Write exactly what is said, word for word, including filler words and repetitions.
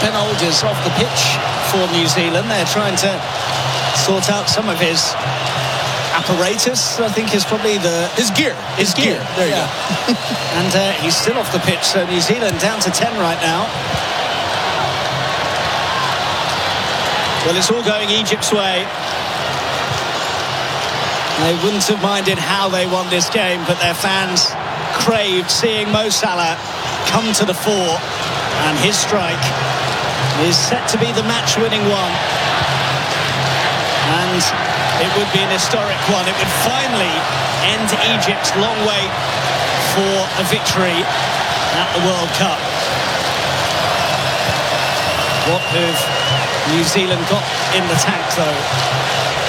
Ben Older's off the pitch for New Zealand. They're trying to sort out some of his apparatus, I think is probably the... His gear. His, his gear. gear. There you yeah. go. And uh, he's still off the pitch, so New Zealand down to ten right now. Well, it's all going Egypt's way. They wouldn't have minded how they won this game, but their fans craved seeing Mo Salah come to the fore, and his strike is set to be the match-winning one. And it would be an historic one. It would finally end Egypt's long wait for a victory at the World Cup. What have New Zealand got in the tank, though?